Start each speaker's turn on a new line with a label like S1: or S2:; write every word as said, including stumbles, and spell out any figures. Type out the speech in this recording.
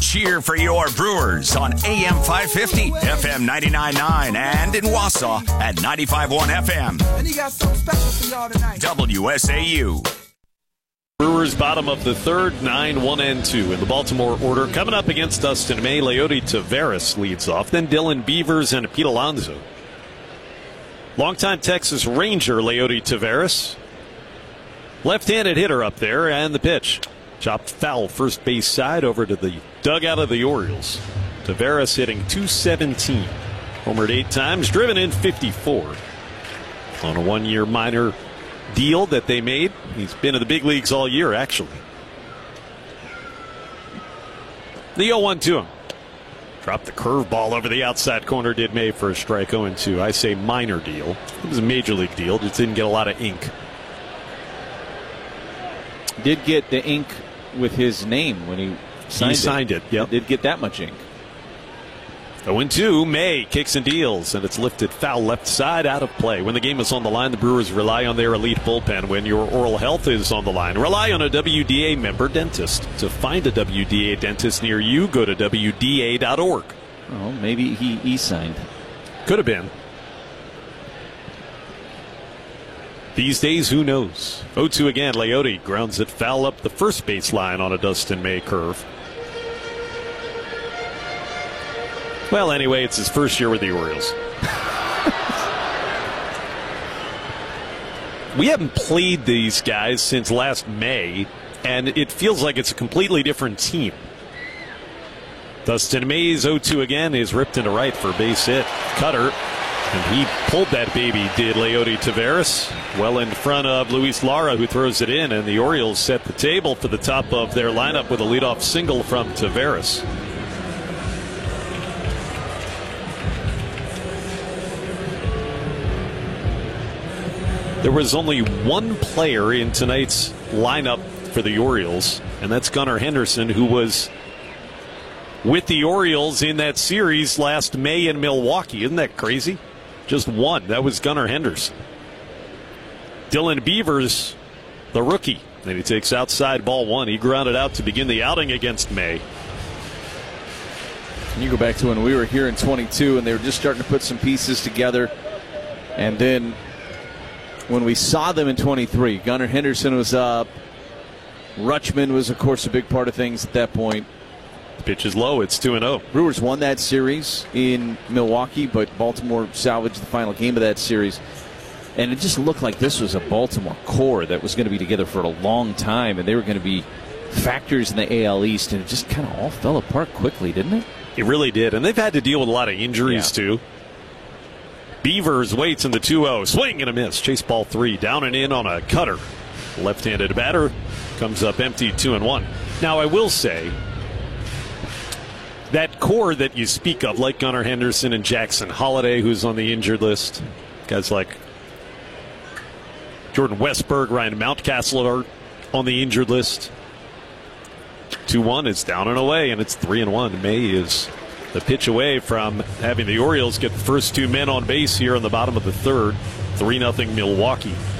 S1: cheer for your Brewers on A M five fifty, F M ninety-nine point nine, and in Wausau at ninety-five point one F M.
S2: And he got something special for y'all tonight.
S1: W S A U.
S3: Brewers bottom of the third, nine, one, and two in the Baltimore order. Coming up against Dustin May, Leody Taveras leads off. Then Dylan Beavers and Pete Alonso. Longtime Texas Ranger Leody Taveras. Left-handed hitter up there, and the pitch. Chopped foul first base side over to the dugout of the Orioles. Taveras hitting two seventeen. Homered eight times, driven in fifty-four. On a one-year minor deal that they made. He's been in the big leagues all year, actually. The oh one to him. Dropped the curveball over the outside corner, did May for a strike. oh and two. I say minor deal. It was a major league deal, just didn't get a lot of ink.
S4: Did get the ink with his name when he signed
S3: he signed it.
S4: it.
S3: Yep.
S4: Did get that much ink.
S3: oh and two, May kicks and deals, and it's lifted foul left side out of play. When the game is on the line, the Brewers rely on their elite bullpen. When your oral health is on the line, rely on a W D A member dentist. To find a W D A dentist near you, go to W D A dot org.
S4: Oh, maybe he e-signed.
S3: Could have been. These days, who knows? oh two again, Leody grounds it foul up the first baseline on a Dustin May curve. Well, anyway, it's his first year with the Orioles. We haven't played these guys since last May, and it feels like it's a completely different team. Dustin May's oh two again is ripped into right for a base hit. Cutter, and he pulled that baby, did Leody Taveras. Well in front of Luis Lara, who throws it in, and the Orioles set the table for the top of their lineup with a leadoff single from Taveras. There was only one player in tonight's lineup for the Orioles, and that's Gunnar Henderson, who was with the Orioles in that series last May in Milwaukee. Isn't that crazy? Just one. That was Gunnar Henderson. Dylan Beavers, the rookie, and he takes outside ball one. He grounded out to begin the outing against May.
S4: You go back to when we were here in twenty-two, and they were just starting to put some pieces together, and then when we saw them in twenty-three, Gunnar Henderson was up. Rutschman was, of course, a big part of things at that point.
S3: Pitch is low. It's two and oh.
S4: Brewers won that series in Milwaukee, but Baltimore salvaged the final game of that series. And it just looked like this was a Baltimore core that was going to be together for a long time, and they were going to be factors in the A L East, and it just kind of all fell apart quickly, didn't it?
S3: It really did, and they've had to deal with a lot of injuries, yeah. too. Beavers waits in the two oh. Swing and a miss. Chase ball three. Down and in on a cutter. Left-handed batter comes up empty, two and one. Now, I will say that core that you speak of, like Gunnar Henderson and Jackson Holliday, who's on the injured list, guys like Jordan Westberg, Ryan Mountcastle are on the injured list. two one is down and away, and it's three and one. May is the pitch away from having the Orioles get the first two men on base here in the bottom of the third. three nothing Milwaukee.